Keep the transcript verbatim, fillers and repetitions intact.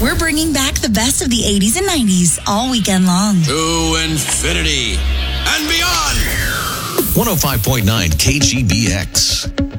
We're bringing back the best of the eighties and nineties all weekend long. To infinity and beyond. one oh five point nine K G B X.